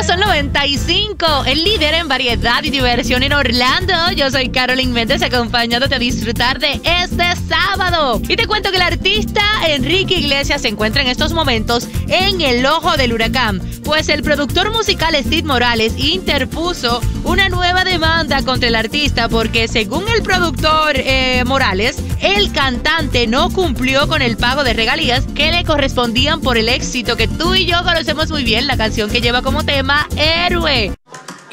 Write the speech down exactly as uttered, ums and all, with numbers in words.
Sol noventa y cinco, el líder en variedad y diversión en Orlando. Yo soy Carolyn Méndez, acompañándote a disfrutar de este sábado. Y te cuento que el artista Enrique Iglesias se encuentra en estos momentos en el ojo del huracán, pues el productor musical Steve Morales interpuso una nueva demanda contra el artista porque, según el productor eh, Morales, el cantante no cumplió con el pago de regalías que le correspondían por el éxito que tú y yo conocemos muy bien, la canción que lleva como tema Héroe.